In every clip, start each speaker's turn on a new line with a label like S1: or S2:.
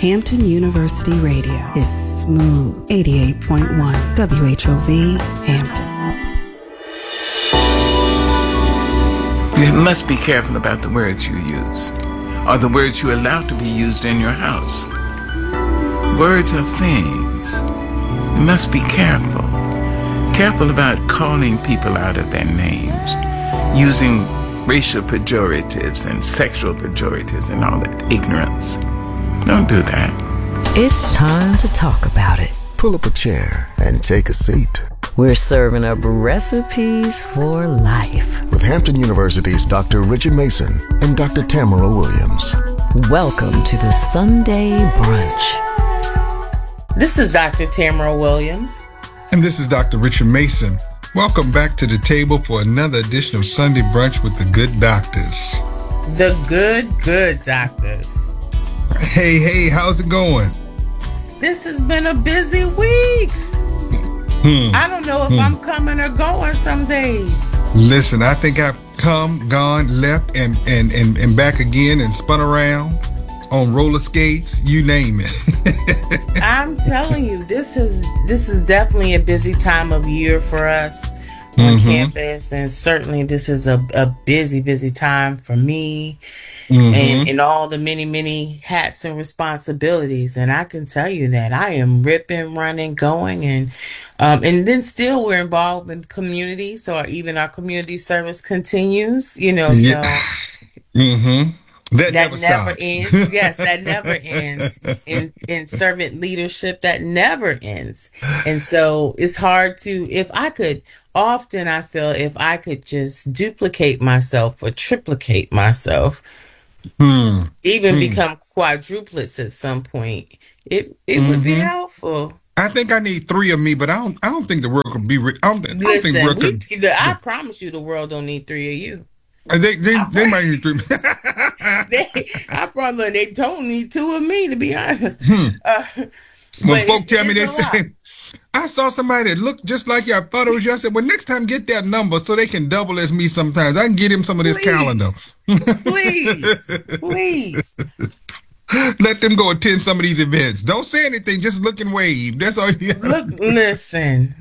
S1: Hampton University Radio is smooth. 88.1 WHOV Hampton.
S2: You must be careful about the words you use, or the words you allow to be used in your house. Words are things. You must be careful. Careful about calling people out of their names, using racial pejoratives and sexual pejoratives and all that ignorance. Don't do that.
S3: It's time to talk about it.
S4: Pull up a chair and take a seat.
S3: We're serving up recipes for life.
S4: With Hampton University's Dr. Richard Mason and Dr. Tamara Williams.
S3: Welcome to the Sunday Brunch.
S5: This is Dr. Tamara Williams.
S6: And this is Dr. Richard Mason. Welcome back to the table for another edition of Sunday Brunch with the Good Doctors.
S5: The good doctors.
S6: Hey, how's it going?
S5: This has been a busy week. I don't know if I'm coming or going some days.
S6: Listen, I think I've come, gone, left, and back again and spun around on roller skates, you name it.
S5: I'm telling you, this is definitely a busy time of year for us on campus, and certainly this is a busy time for me and all the many hats and responsibilities. And I can tell you that I am ripping, running, going, and then still we're involved in community, so even our community service continues,
S6: Yeah.
S5: so
S6: That
S5: never
S6: stops.
S5: ends. Yes, that never ends. In servant leadership, that never ends. And so it's hard to, I feel if I could just duplicate myself or triplicate myself, even become quadruplets at some point, it would be helpful.
S6: I think I need 3 of me, but I don't think the world could be. I don't think world could.
S5: I promise you, the world don't need 3 of you.
S6: They might need 3.
S5: I probably they don't need 2 of me, to be honest.
S6: When folk tell me, they say, I saw somebody that looked just like you. I thought it was you. I said, well, next time get that number so they can double as me sometimes. I can get him some of this calendar.
S5: Please.
S6: Let them go attend some of these events. Don't say anything. Just look and wave. That's all you
S5: Look, listen.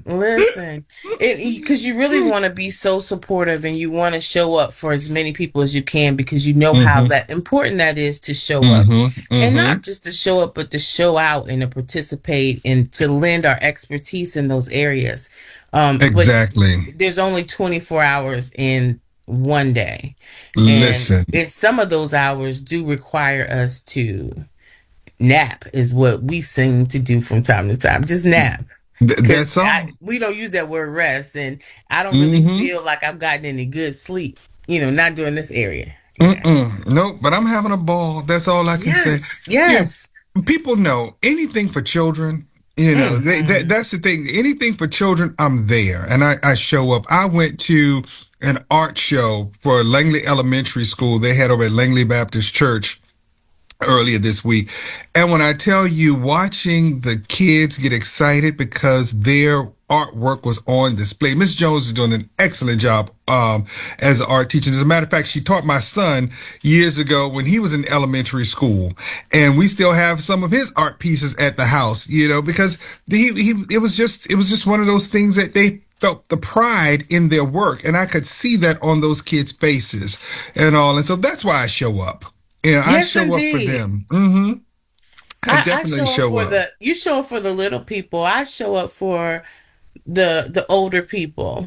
S5: Because you really want to be so supportive and you want to show up for as many people as you can, because you know how that important that is to show up. And not just to show up, but to show out and to participate and to lend our expertise in those areas.
S6: Exactly.
S5: But there's only 24 hours in one day.
S6: Listen.
S5: And some of those hours do require us to nap, is what we seem to do from time to time. Just nap.
S6: That's all.
S5: We don't use that word rest, and I don't really feel like I've gotten any good sleep, not during this area.
S6: No, but I'm having a ball. That's all I can say.
S5: Yes.
S6: Yeah, people know anything for children. That's the thing. Anything for children, I'm there, and I show up. I went to an art show for Langley Elementary School. They had over at Langley Baptist Church earlier this week. And when I tell you, watching the kids get excited because their artwork was on display. Miss Jones is doing an excellent job as an art teacher. As a matter of fact, she taught my son years ago when he was in elementary school, and we still have some of his art pieces at the house, because it was just one of those things that they felt the pride in their work, and I could see that on those kids' faces and all. And so that's why I show up. Yeah, I show up for them. I definitely show up.
S5: You show up for the little people. I show up for the older people.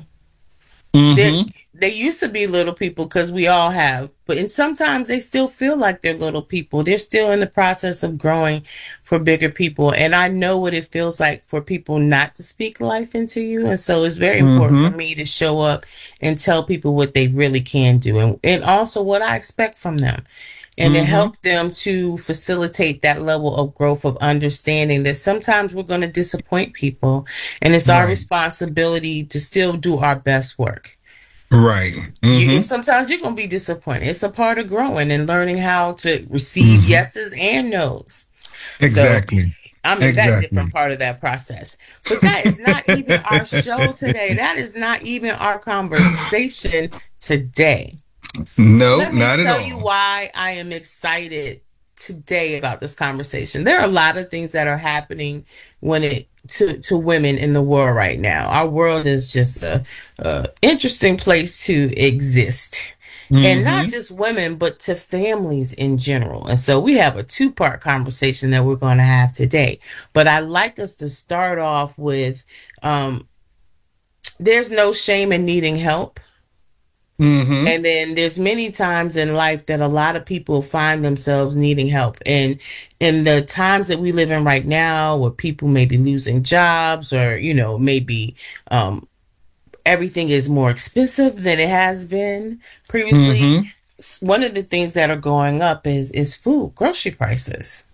S5: They used to be little people because we all have, and sometimes they still feel like they're little people. They're still in the process of growing for bigger people. And I know what it feels like for people not to speak life into you. And so it's very important for me to show up and tell people what they really can do, and also what I expect from them. And to help them to facilitate that level of growth, of understanding that sometimes we're going to disappoint people, and it's our responsibility to still do our best work.
S6: Right.
S5: And sometimes you're going to be disappointed. It's a part of growing and learning how to receive yeses and nos.
S6: Exactly.
S5: So, I'm in that different part of that process. But that is not even our show today. That is not even our conversation today.
S6: No,
S5: Let me
S6: not at all.
S5: tell you why I am excited today about this conversation. There are a lot of things that are happening when it to women in the world right now. Our world is just a interesting place to exist. And not just women, but to families in general. And so we have a two-part conversation that we're going to have today. But I'd like us to start off with there's no shame in needing help. And then there's many times in life that a lot of people find themselves needing help. And in the times that we live in right now, where people may be losing jobs or, maybe everything is more expensive than it has been previously. One of the things that are going up is food, grocery prices.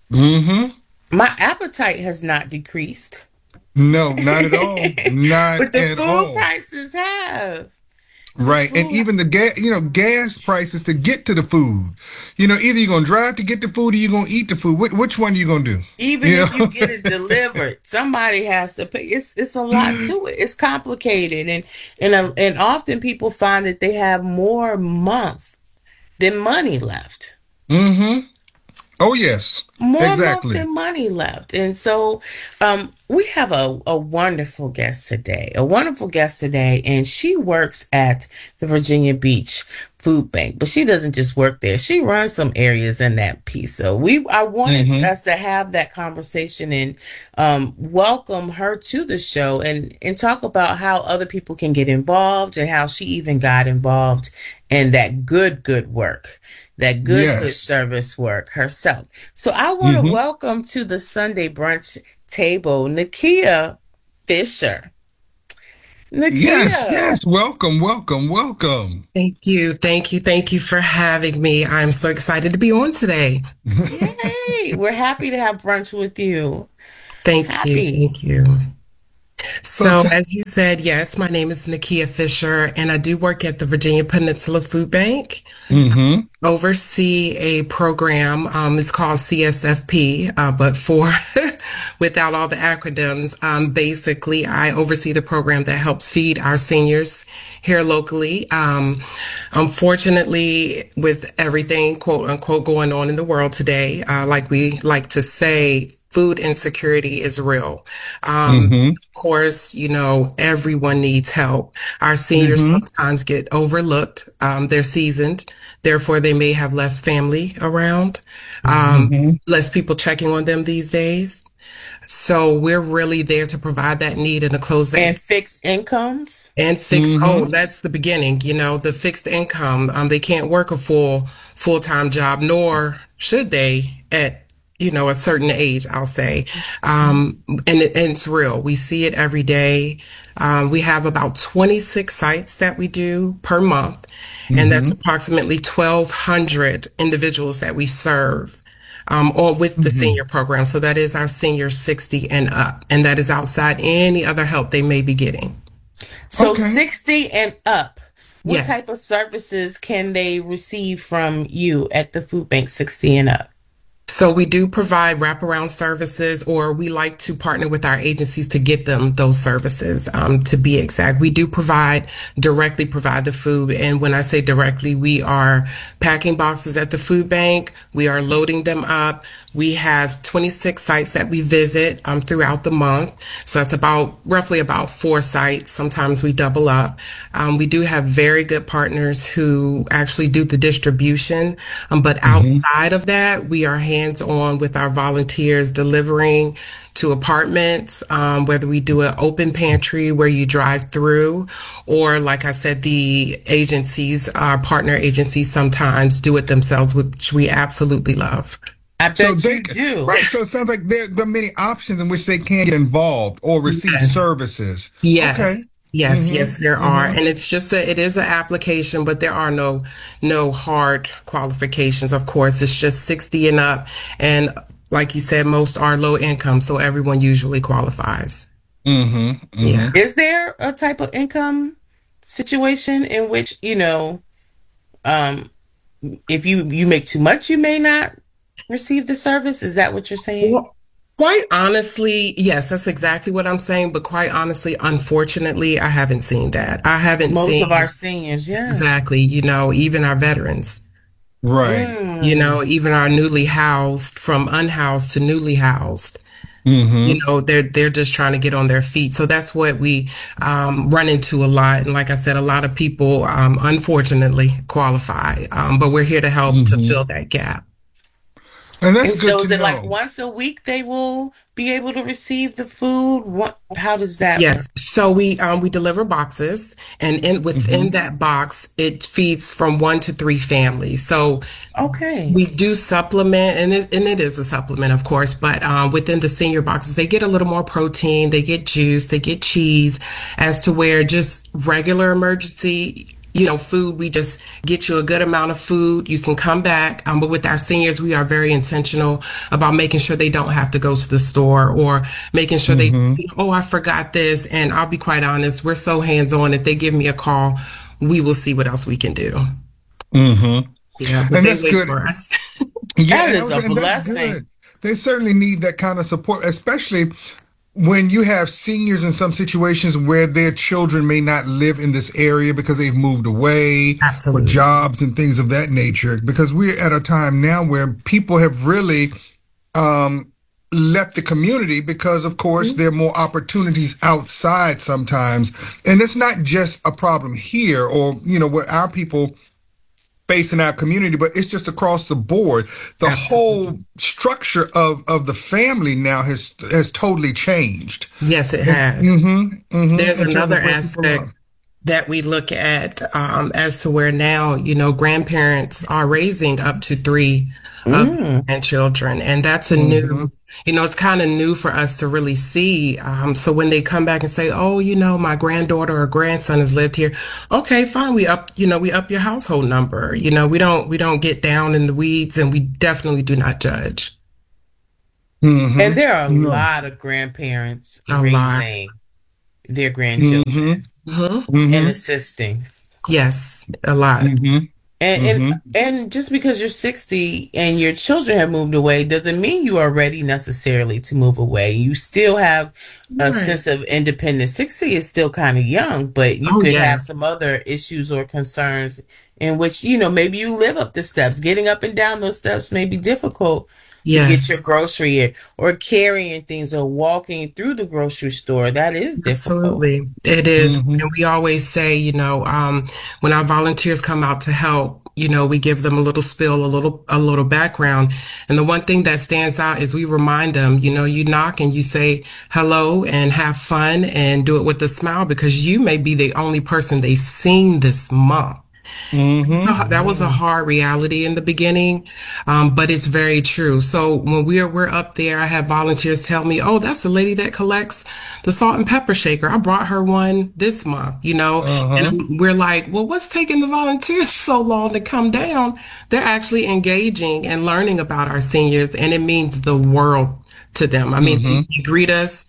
S5: My appetite has not decreased.
S6: No, not at all. Not
S5: but the
S6: at
S5: food
S6: all.
S5: prices have.
S6: Right. And even the gas prices to get to the food. Either you're going to drive to get the food or you're going to eat the food. Which one are you going to do?
S5: Even if you get it delivered, somebody has to pay. It's a lot to it. It's complicated. And often people find that they have more months than money left.
S6: Oh, yes.
S5: More
S6: Exactly.
S5: than money left. And so we have a wonderful guest today, and she works at the Virginia Beach Food Bank, but she doesn't just work there. She runs some areas in that piece. So I wanted us to have that conversation and welcome her to the show and talk about how other people can get involved and how she even got involved in that good work. That good service work herself. So I want to welcome to the Sunday brunch table, Nakia Fisher. Nakia.
S6: Yes. Welcome.
S7: Thank you for having me. I'm so excited to be on today.
S5: Yay! We're happy to have brunch with you.
S7: Thank you. So as you said, yes, my name is Nakia Fisher, and I do work at the Virginia Peninsula Food Bank. Oversee a program. It's called CSFP, but without all the acronyms, basically I oversee the program that helps feed our seniors here locally. Unfortunately, with everything, quote unquote, going on in the world today, like we like to say, food insecurity is real. Of course, everyone needs help. Our seniors sometimes get overlooked. They're seasoned. Therefore, they may have less family around, less people checking on them these days. So we're really there to provide that need and to close that.
S5: And fixed incomes.
S7: And fixed, that's the beginning, the fixed income. They can't work a full-time job, nor should they at a certain age, I'll say. And it's real. We see it every day. We have about 26 sites that we do per month, and that's approximately 1,200 individuals that we serve with the senior program. So that is our senior 60 and up, and that is outside any other help they may be getting.
S5: So 60 and up. What type of services can they receive from you at the food bank, 60 and up?
S7: So we do provide wraparound services, or we like to partner with our agencies to get them those services. To be exact, we do directly provide the food. And when I say directly, we are packing boxes at the food bank. We are loading them up. We have 26 sites that we visit throughout the month. So that's roughly about 4 sites. Sometimes we double up. We do have very good partners who actually do the distribution. But outside of that, we are hands-on with our volunteers delivering to apartments, whether we do an open pantry where you drive through, or like I said, the agencies, our partner agencies sometimes do it themselves, which we absolutely love.
S5: I bet you do.
S6: Right. So it sounds like there are many options in which they can get involved or receive services.
S7: Yes.
S6: Okay.
S7: Yes, there are. And it's it is an application, but there are no hard qualifications. Of course, it's just 60 and up. And like you said, most are low income. So everyone usually qualifies. Yeah.
S5: Is there a type of income situation in which, if you make too much, you may not receive the service? Is that what you're saying?
S7: Well, quite honestly, yes, that's exactly what I'm saying. But quite honestly, unfortunately, I haven't seen that. I haven't seen
S5: most of our seniors,
S7: exactly. Even our veterans.
S6: Right.
S7: Even our newly housed, from unhoused to newly housed.
S6: Mm-hmm.
S7: They're just trying to get on their feet. So that's what we run into a lot. And like I said, a lot of people unfortunately qualify, but we're here to help to fill that gap.
S6: And that's
S5: And
S6: good
S5: so
S6: to
S5: is it like
S6: know.
S5: once a week they will be able to receive the food? How does that work?
S7: Yes. So we deliver boxes, and within
S6: Mm-hmm.
S7: that box, it feeds from 1 to 3 families. So
S5: Okay.
S7: we do supplement, and it is a supplement, of course, but within the senior boxes, they get a little more protein, they get juice, they get cheese, as to where just regular emergency, food, we just get you a good amount of food. You can come back. But with our seniors, we are very intentional about making sure they don't have to go to the store, or making sure they,
S6: Mm-hmm.
S7: oh, I forgot this. And I'll be quite honest, we're so hands on. If they give me a call, we will see what else we can do.
S6: Mm-hmm.
S7: Yeah, but
S6: And
S7: they
S6: that's
S7: wait
S6: good.
S7: for us.
S6: Yeah,
S5: That is a
S6: and that's
S5: blessing.
S6: good. They certainly need that kind of support, especially when you have seniors in some situations where their children may not live in this area because they've moved away for
S7: Absolutely.
S6: jobs and things of that nature. Because we're at a time now where people have really um, left the community because, of course, there are more opportunities outside sometimes. And it's not just a problem here or, where our people face in our community, but it's just across the board. The whole
S7: Absolutely.
S6: structure of the family now has totally changed.
S7: Yes, it
S6: And,
S7: has. There's
S6: in terms
S7: another
S6: of where people
S7: aspect
S6: are.
S7: that we look at, as to where now, grandparents are raising up to three of their
S5: Mm.
S7: grandchildren. And that's a
S6: Hmm.
S7: new, it's kind of new for us to really see. So when they come back and say, oh, my granddaughter or grandson has lived here. Okay, fine. We up your household number. We don't get down in the weeds, and we definitely do not judge.
S5: And there are a
S6: No.
S5: lot of grandparents
S7: A lot.
S5: raising their grandchildren
S6: Hmm.
S7: Hmm.
S5: and
S6: Hmm.
S5: assisting.
S7: Yes, a lot.
S6: Hmm.
S5: And and
S6: Hmm.
S5: and just because you're 60 and your children have moved away doesn't mean you are ready necessarily to move away. You still have a
S7: Right.
S5: sense of independence. 60 is still kind of young, but you
S7: Oh,
S5: could have
S7: yes.
S5: some other issues or concerns in which, maybe you live up the steps. Getting up and down those steps may be difficult to get your
S7: Yes,
S5: grocery or carrying things or walking through the grocery store. That is difficult.
S7: absolutely. It is.
S6: Hmm.
S7: And we always say, when our volunteers come out to help, we give them a little spill, a little background. And the one thing that stands out is we remind them, you knock and you say hello and have fun and do it with a smile, because you may be the only person they've seen this month. So
S6: Hmm.
S7: that was a
S5: Mhm.
S7: hard reality in the beginning, but it's very true. So when we're up there, I have volunteers tell me, "Oh, that's the lady that collects the salt and pepper shaker. I brought her one this month,"
S6: Uh-huh.
S7: and we're like, "Well, what's taking the volunteers so long to come down?" They're actually engaging and learning about our seniors, and it means the world to them. I mean,
S6: Hmm.
S7: they greet us.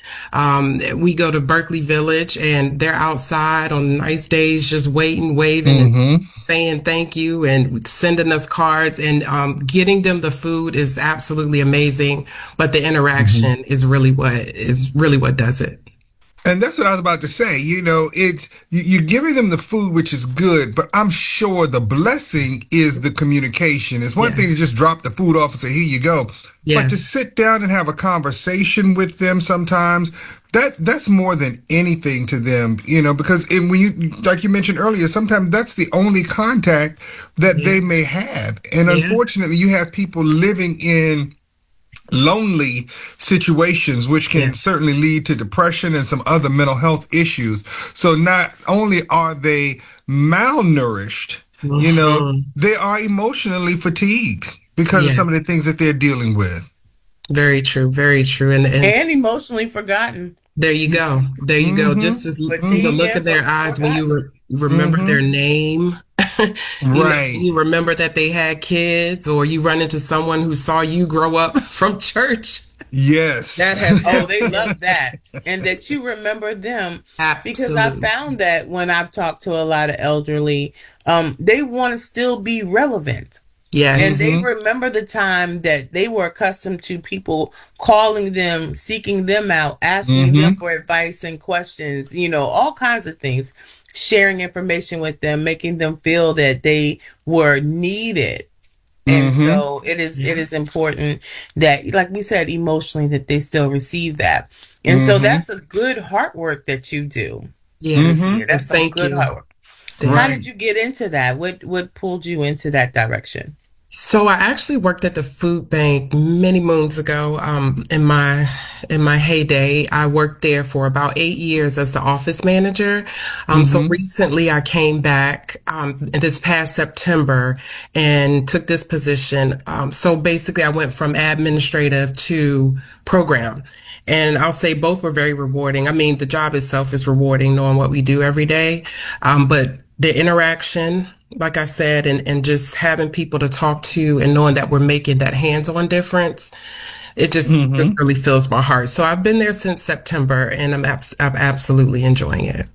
S7: We go to Berkeley Village, and they're outside on nice days, just waiting, waving, and
S6: Hmm.
S7: saying thank you, and sending us cards, and getting them the food is absolutely amazing. But the interaction is really what does it.
S6: And that's what I was about to say. You're giving them the food, which is good, but I'm sure the blessing is the communication. It's one thing to
S7: Yes.
S6: just drop the food off and say, "Here you go," but to
S7: Yes.
S6: sit down and have a conversation with them sometimes, that's more than anything to them. Because when like you mentioned earlier, sometimes that's the only contact that
S7: Yeah.
S6: they may have, and
S7: Yeah.
S6: unfortunately, you have people living in lonely situations, which
S7: Yeah.
S6: can certainly lead to depression and some other mental health issues. So not only are they malnourished,
S7: Hmm.
S6: they are emotionally fatigued because of
S7: Yeah.
S6: some of the things that they're dealing with.
S7: Very true. Very true. And
S5: And emotionally forgotten.
S7: there you go. There you go.
S6: Mm-hmm.
S7: Just to see the
S5: Fatigue
S7: look in
S5: and
S7: their eyes when you
S5: forgotten.
S7: remember their
S6: Mm-hmm.
S7: name.
S6: Right.
S7: You remember that they had kids, or you run into someone who saw you grow up from church.
S6: Yes.
S7: That has
S5: Oh, they
S7: happened.
S5: love that. And that you remember them because I
S7: Absolutely.
S5: found that when I've talked to a lot of elderly, they want to still be relevant. And
S7: Yes.
S5: they
S6: Mm-hmm.
S5: remember the time that they were accustomed to people calling them, seeking them out, asking them
S6: Mm-hmm.
S5: for advice and questions, all kinds of things, sharing information with them, making them feel that they were needed. And so it is important that, like we said, emotionally, that they still receive that. And so that's a good heart work that you do.
S7: Yes.
S5: Yeah, that's some
S7: Thank
S5: good
S7: you.
S5: heart work. How did you get into that? What pulled you into that direction?
S7: So I actually worked at the food bank many moons ago. In my heyday, I worked there for about 8 years as the office manager. So recently I came back this past September and took this position. So basically, I went from administrative to program. And I'll say both were very rewarding. I mean, the job itself is rewarding, knowing what we do every day. But the interaction, like I said, and just having people to talk to and knowing that we're making that hands-on difference, it just really fills my heart. So I've been there since September, and I'm absolutely enjoying it.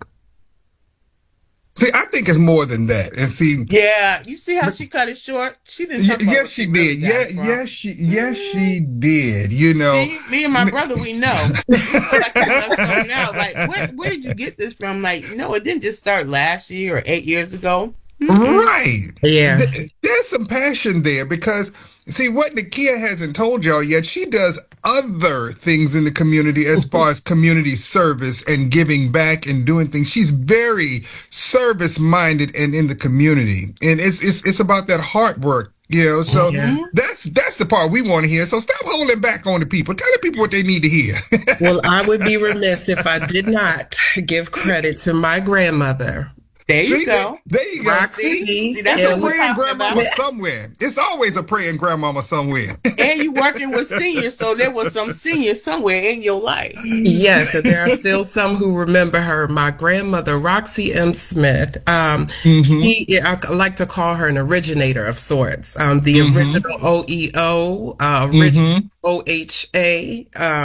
S6: See, I think it's more than that. And see,
S5: yeah, you see how she cut it short. She didn't talk about
S6: yes, she did. Yes, she did. You know,
S5: see, me and my brother, we know. We feel like we left something out. Like, where did you get this from? Like, no, it didn't just start last year or 8 years ago.
S6: Right.
S7: Yeah.
S6: There's some passion there because, see, what Nakia hasn't told y'all yet, she does other things in the community as far as community service and giving back and doing things. She's very service minded and in the community. And it's about that hard work. You know, so that's the part we want to hear. So stop holding back on the people. Tell the people what they need to hear.
S7: Well, I would be remiss if I did not give credit to my grandmother.
S5: There you go.
S6: There you go.
S7: Roxy,
S6: See, that's a praying grandmama somewhere. It's always a praying grandmama somewhere.
S5: And you working with seniors, so there was some seniors somewhere in your life.
S7: Yes, and there are still some who remember her. My grandmother, Roxy M. Smith. I like to call her an originator of sorts. The original OEO, original OHA,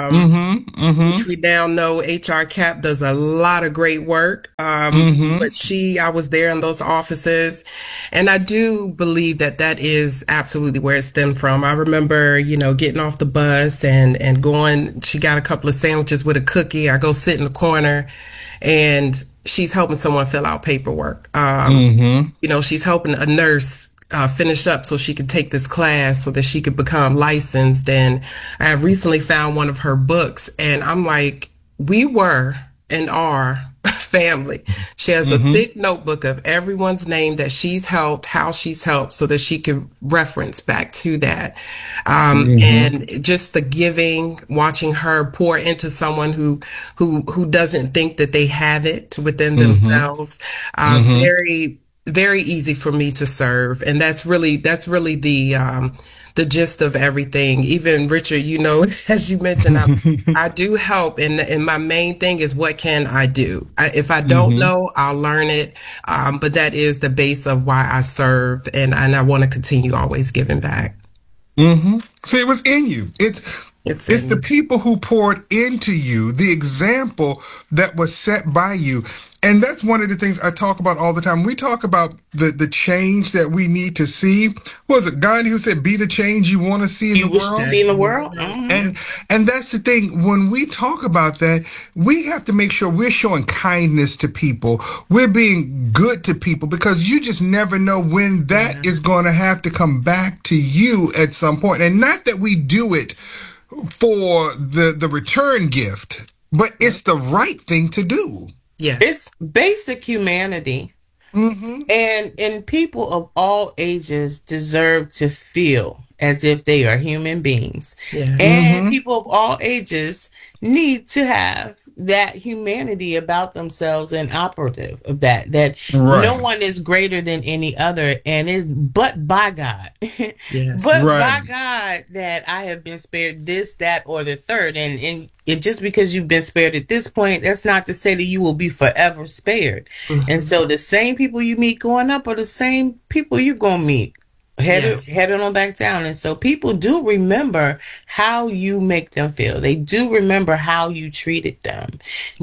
S7: which we now know HR Cap does a lot of great work. But I was there in those offices, and I do believe that is absolutely where it stemmed from. I remember, getting off the bus and going, she got a couple of sandwiches with a cookie. I go sit in the corner and she's helping someone fill out paperwork. She's helping a nurse finish up so she could take this class so that she could become licensed. And I recently found one of her books, and I'm like, we were and are family. She has a thick notebook of everyone's name that she's helped, how she's helped, so that she can reference back to that. And just the giving, watching her pour into someone who doesn't think that they have it within themselves. Very, very easy for me to serve. And that's really the gist of everything. Even Richard, as you mentioned, I do help. And my main thing is, what can I do? If I don't know, I'll learn it. But that is the base of why I serve. And I want to continue always giving back.
S6: See, it was in you. It's the people who poured into you, the example that was set by you. And that's one of the things I talk about all the time. We talk about the change that we need to see. What was it Gandhi who said, be the change you want to see in the world?
S5: You wish to see in the world?
S6: And that's the thing. When we talk about that, we have to make sure we're showing kindness to people. We're being good to people, because you just never know when that is going to have to come back to you at some point. And not that we do it for the return gift, but it's the right thing to do.
S7: Yes.
S5: It's basic humanity. And people of all ages deserve to feel as if they are human beings. And people of all ages need to have that humanity about themselves and operative of that no one is greater than any other, and is but by God. By God that I have been spared this, that, or the third. And just because you've been spared at this point, that's not to say that you will be forever spared. And so the same people you meet going up are the same people you're going to meet headed on back down. And so people do remember how you make them feel. They do remember how you treated them.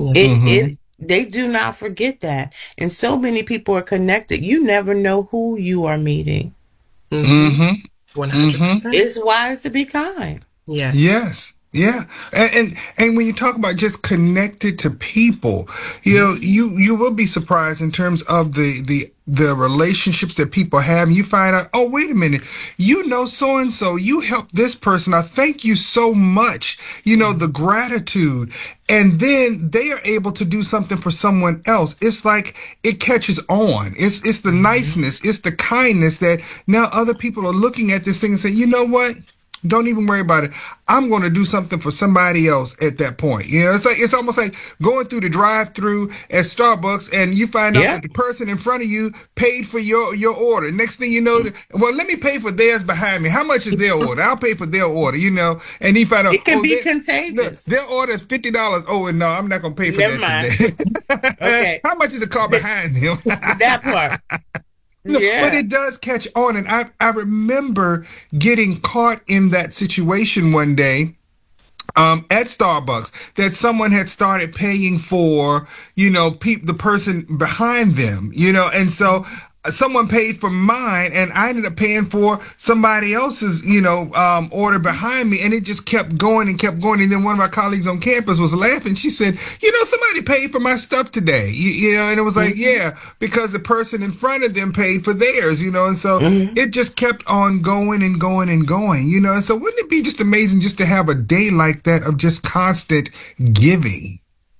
S5: They do not forget that. And so many people are connected. You never know who you are meeting.
S7: 100%.
S5: It's wise to be kind.
S6: Yes. Yeah. And when you talk about just connected to people, you know, you will be surprised in terms of the relationships that people have. And you find out, oh, wait a minute, you know, so and so, you helped this person. I thank you so much. You know, the gratitude. And then they are able to do something for someone else. It's like it catches on. It's the niceness, it's the kindness that now other people are looking at this thing and saying, you know what? Don't even worry about it. I'm going to do something for somebody else at that point. You know, it's almost like going through the drive-through at Starbucks and you find out
S5: Yeah.
S6: that the person in front of you paid for your order. Next thing you know, well, let me pay for theirs behind me. How much is their order? I'll pay for their order. You know, and you find out,
S5: It can
S6: oh,
S5: be
S6: look,
S5: contagious.
S6: their order is $50. Oh, and no, I'm not going to pay for
S5: Never
S6: that
S5: mind.
S6: today.
S5: Okay.
S6: How much is the car
S5: Th-
S6: behind them?
S5: that part.
S6: No, but
S5: Yeah.
S6: it does catch on. And I remember getting caught in that situation one day at Starbucks that someone had started paying for, you know, the person behind them, you know, and so someone paid for mine and I ended up paying for somebody else's, you know, order behind me. And it just kept going and kept going. And then one of my colleagues on campus was laughing. She said, you know, somebody paid for my stuff today, you know, and it was like,
S5: Hmm.
S6: yeah, because the person in front of them paid for theirs, you know, and so
S5: Hmm.
S6: it just kept on going and going and going, you know, and so wouldn't it be just amazing just to have a day like that of just constant giving?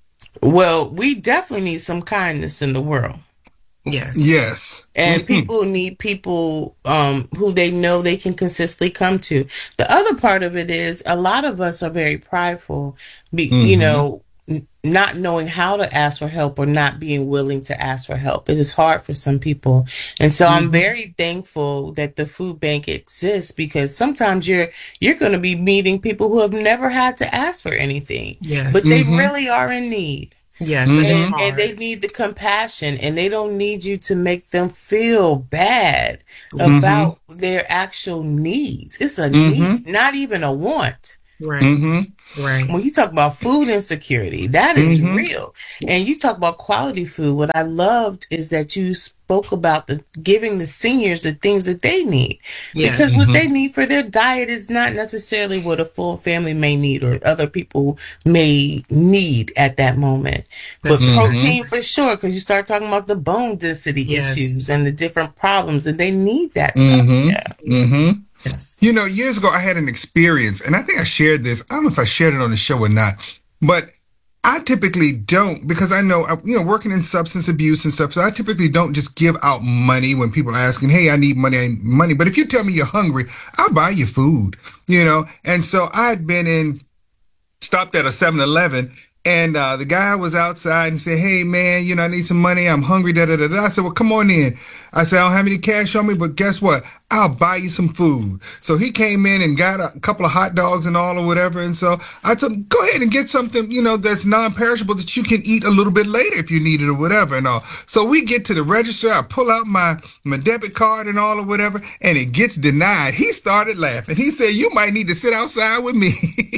S5: Well, we definitely need some kindness in the world.
S7: Yes.
S6: Yes.
S5: And
S6: Hmm.
S5: people need people who they know they can consistently come to. The other part of it is a lot of us are very prideful, you
S6: Hmm.
S5: know, not knowing how to ask for help or not being willing to ask for help. It is hard for some people. And so I'm
S6: Hmm.
S5: very thankful that the food bank exists because sometimes you're going to be meeting people who have never had to ask for anything, but
S7: Yes.
S5: they
S6: Hmm.
S5: really are in need.
S7: Yes. And it's
S6: Hmm.
S5: And they
S7: hard.
S5: need the compassion and they don't need you to make them feel bad
S7: Yes.
S6: Hmm.
S5: about their actual needs. It's a
S6: Hmm.
S5: need, not even a want.
S7: Right.
S6: Hmm.
S7: Right.
S5: When you talk about food insecurity, that is
S6: Hmm.
S5: real. And you talk about quality food. What I loved is that you spoke about the giving the seniors the things that they need. Because
S7: Yes.
S5: what
S6: Hmm.
S5: they need for their diet is not necessarily what a full family may need or other people may need at that moment. But
S7: That's exactly
S6: Hmm.
S5: protein
S7: right.
S5: for sure, because you start talking about the bone density
S7: Yes.
S5: issues and the different problems, and they need that stuff.
S6: Hmm.
S5: Yeah.
S7: Yes.
S6: Hmm.
S7: Yes.
S6: You know, years ago, I had an experience, and I think I shared this. I don't know if I shared it on the show or not, but I typically don't because I know, you know, working in substance abuse and stuff. So I typically don't just give out money when people are asking, "Hey, I need money, I need money." But if you tell me you're hungry, I'll buy you food, you know. And so I'd been in stopped at a 7-Eleven, and the guy was outside and said, "Hey man, you know, I need some money. I'm hungry." Da da da da. I said, "Well, come on in." I said, "I don't have any cash on me, but guess what? I'll buy you some food." So he came in and got a couple of hot dogs and all or whatever. And so I told him, "Go ahead and get something, you know, that's non-perishable that you can eat a little bit later if you need it or whatever." And all. So we get to the register. I pull out my debit card and all or whatever, and it gets denied. He started laughing. He said, "You might need to sit outside with me."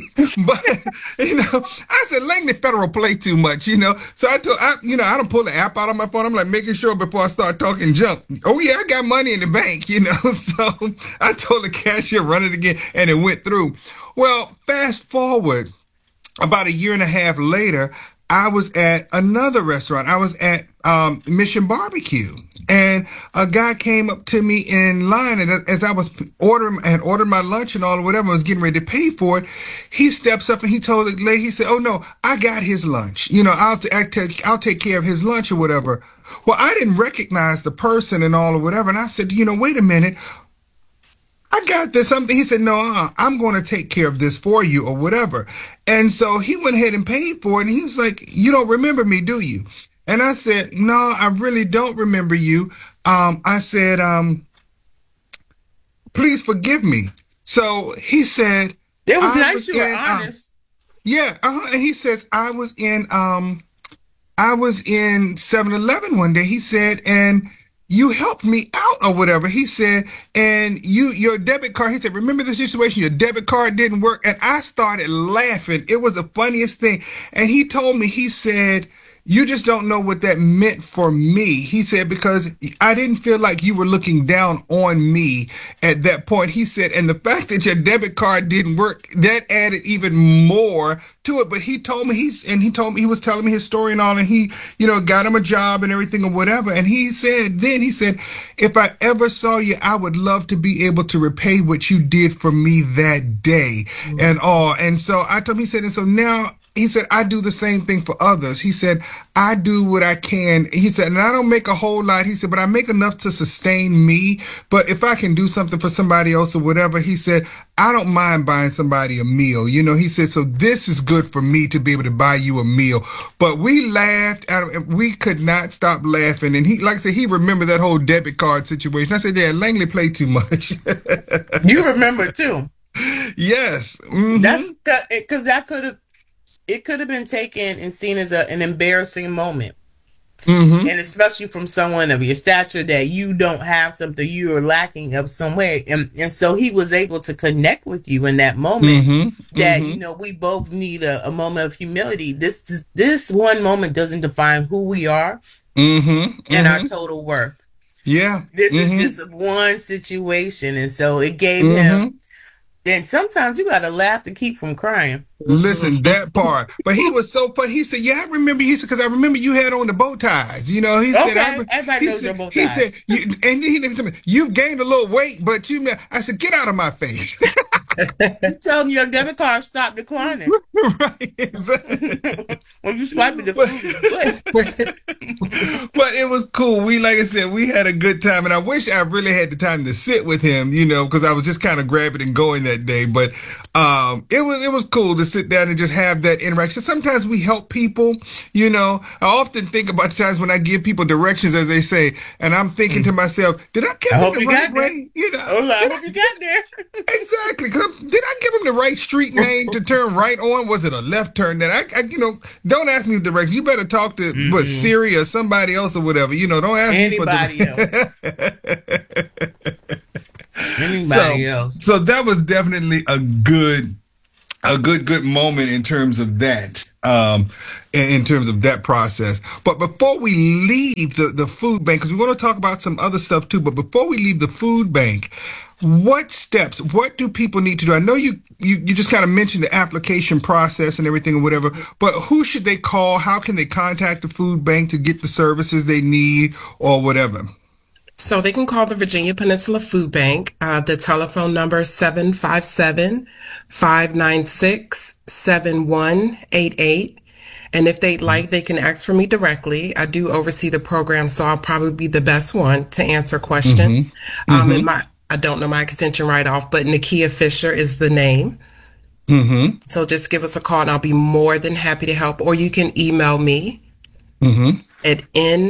S6: But you know, I said Langley Federal play too much, you know. So you know, I don't pull the app out of my phone. I'm like making sure before I start talking junk. Oh yeah, I got money in the bank, you know. So I told the cashier run it again, and it went through. Well, fast forward about a year and a half later, I was at another restaurant. I was at Mission Barbecue. And a guy came up to me in line, and as I was I had ordered my lunch and all or whatever, I was getting ready to pay for it. He steps up and he told the lady, he said, "Oh no, I got his lunch. You know, I'll take care of his lunch or whatever." Well, I didn't recognize the person and all or whatever, and I said, "You know, wait a minute. I got this something." He said, "No, I'm going to take care of this for you or whatever." And so he went ahead and paid for it. And he was like, "You don't remember me, do you?" And I said, "No, I really don't remember you." I said, "Please forgive me." So he said,
S5: It was
S6: I
S5: nice
S6: was
S5: you were
S6: in,
S5: honest.
S6: yeah, and he says, I was in 7-Eleven one day. He said, and you helped me out or whatever. He said, and your debit card, he said, remember the situation? Your debit card didn't work. And I started laughing. It was the funniest thing. And he told me, he said, you just don't know what that meant for me. He said, because I didn't feel like you were looking down on me at that point. He said, and the fact that your debit card didn't work, that added even more to it. But he told me he was telling me his story and all, and he, got him a job and everything or whatever. And he said, if I ever saw you, I would love to be able to repay what you did for me that day and all. And so I told him, he said, and so now, he said, I do the same thing for others. He said, I do what I can. He said, and I don't make a whole lot. He said, but I make enough to sustain me. But if I can do something for somebody else or whatever, he said, I don't mind buying somebody a meal. He said, so this is good for me to be able to buy you a meal. But we laughed we could not stop laughing. And he, like I said, he remembered that whole debit card situation. I said, yeah, Langley played too much.
S5: You remember too.
S6: Yes.
S5: Mm-hmm. That's because it could have been taken and seen as an embarrassing moment. Mm-hmm. And especially from someone of your stature that you don't have something, you are lacking of somewhere. And so he was able to connect with you in that moment that, we both need a moment of humility. This one moment doesn't define who we are and our total worth.
S6: Yeah.
S5: This is just one situation. And so it gave him. Then sometimes you gotta laugh to keep from crying.
S6: Listen, that part. But he was so funny. He said, yeah, I remember. He said, because I remember you had on the bow ties. He said,
S5: everybody knows your bow ties.
S6: He said, and he told me, you've gained a little weight, but I said, get out of my face.
S5: You tell him your debit card stopped declining.
S6: Right, exactly.
S5: When you swipe it, the food is good.
S6: But it was cool. Like I said, we had a good time, and I wish I really had the time to sit with him, because I was just kind of grabbing and going that day. But it was cool to sit down and just have that interaction. Because sometimes we help people, I often think about the times when I give people directions, as they say, and I'm thinking to myself, did I give them the right way?
S5: I hope you got there.
S6: Exactly. Did I give him the right street name to turn right on? Was it a left turn? That I don't ask me the direction. You better talk to Siri or somebody else or whatever. Don't ask
S5: anybody
S6: me
S5: else. Anybody else.
S6: So that was definitely a good moment in terms of that. In terms of that process. But before we leave the food bank, because we're going to talk about some other stuff too, but before we leave the food bank, what do people need to do? I know you just kind of mentioned the application process and everything or whatever, but who should they call? How can they contact the food bank to get the services they need or whatever?
S7: So they can call the Virginia Peninsula Food Bank. The telephone number is 757-596-7188. And if they'd like, they can ask for me directly. I do oversee the program, so I'll probably be the best one to answer questions. And I don't know my extension right off, but Nakia Fisher is the name. So just give us a call and I'll be more than happy to help. Or you can email me at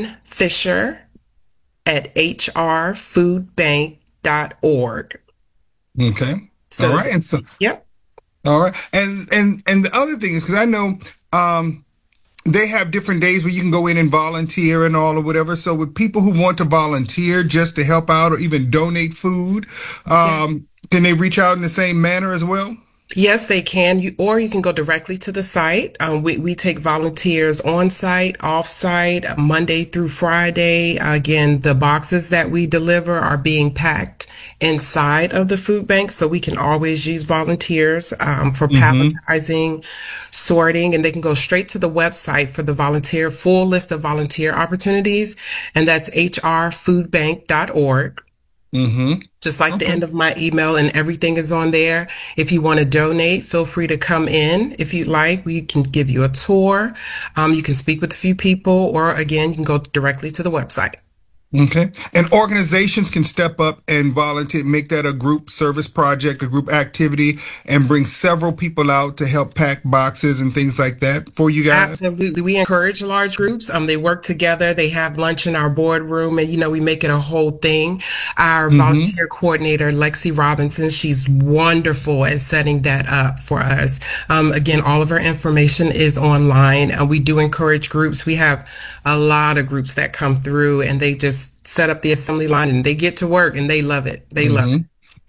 S7: nfisher@hrfoodbank.org.
S6: Okay.
S7: So,
S6: all right. And so,
S7: yep.
S6: All right. And the other thing is, because I know they have different days where you can go in and volunteer and all or whatever. So with people who want to volunteer just to help out or even donate food, can they reach out in the same manner as well?
S7: Yes, they can. Or you can go directly to the site. We take volunteers on site, off site, Monday through Friday. Again, the boxes that we deliver are being packed inside of the food bank, so we can always use volunteers for palletizing, sorting, and they can go straight to the website for the full list of volunteer opportunities, and that's hrfoodbank.org. Just like the end of my email, and everything is on there. If you want to donate, feel free to come in. If you'd like, we can give you a tour. You can speak with a few people, or again, you can go directly to the website.
S6: Okay. And organizations can step up and volunteer, make that a group service project, a group activity, and bring several people out to help pack boxes and things like that for you guys?
S7: Absolutely. We encourage large groups. They work together. They have lunch in our boardroom, and, we make it a whole thing. Our volunteer coordinator, Lexi Robinson, she's wonderful at setting that up for us. Again, all of our information is online. We do encourage groups. We have a lot of groups that come through, and they just set up the assembly line and they get to work and they love it. They love it.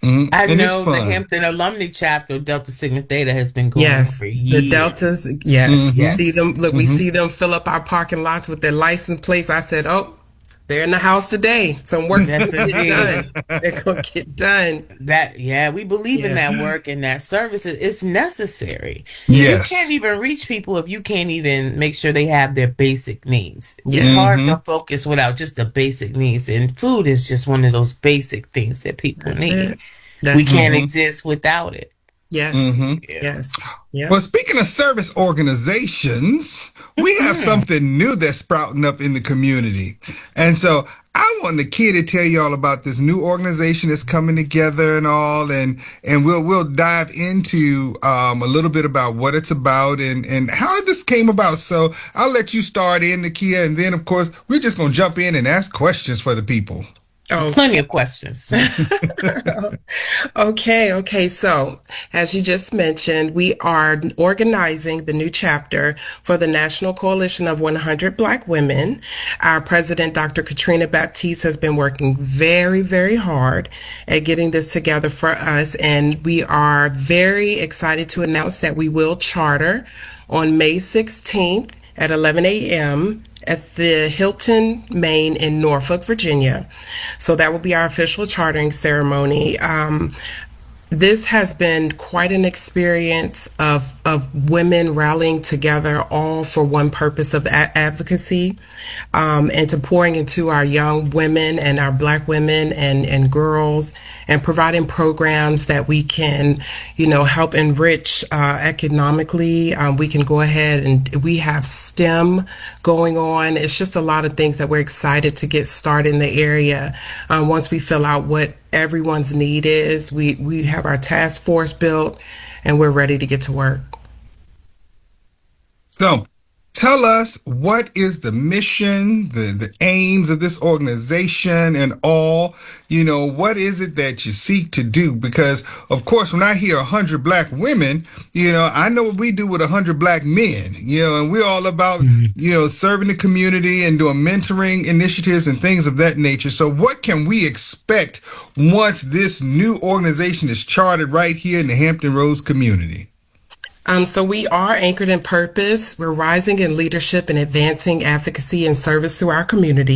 S5: I
S6: And it's
S5: know the
S6: fun.
S5: Hampton Alumni Chapter of Delta Sigma Theta has been going
S7: Yes,
S5: for
S7: the
S5: years.
S7: Deltas. Yes, we
S5: Yes.
S7: see them. Look, we see them fill up our parking lots with their license plates. I said, "Oh, they're in the house today. Some work's
S5: Yes,
S7: gonna get
S5: indeed.
S7: done. They're gonna get done."
S5: We believe in
S7: Yeah,
S5: that work and that service. It's necessary. You can't
S6: Yes.
S5: even reach people if you can't even make sure they have their basic needs. It's
S7: yes,
S5: hard to focus without just the basic needs, and food is just one of those basic things that people
S7: that's
S5: need.
S7: it.
S5: We
S7: That's
S5: can't
S7: it.
S5: exist without it.
S7: Yes,
S5: Yeah.
S7: yes, yeah.
S6: Well, speaking of service organizations, we have something new that's sprouting up in the community. And so I want the kid to tell you all about this new organization that's coming together and all, and we'll dive into a little bit about what it's about and how this came about. So I'll let you start in, Nakia, and then of course we're just gonna jump in and ask questions for the people.
S5: Plenty of questions.
S7: Okay. So, as you just mentioned, we are organizing the new chapter for the National Coalition of 100 Black Women. Our president, Dr. Katrina Baptiste, has been working very, very hard at getting this together for us. And we are very excited to announce that we will charter on May 16th at 11 a.m. at the Hilton Main in Norfolk, Virginia. So that will be our official chartering ceremony. This has been quite an experience of women rallying together all for one purpose of advocacy, and to pouring into our young women and our Black women and girls, and providing programs that we can, help enrich economically. We can go ahead and we have STEM going on. It's just a lot of things that we're excited to get started in the area. Once we fill out what everyone's need is, we have our task force built and we're ready to get to work.
S6: So tell us, what is the mission, the aims of this organization and all? What is it that you seek to do? Because, of course, when I hear 100 Black women, I know what we do with 100 Black men, and we're all about, serving the community and doing mentoring initiatives and things of that nature. So what can we expect once this new organization is chartered right here in the Hampton Roads community?
S7: So we are anchored in purpose. We're rising in leadership and advancing advocacy and service to our community.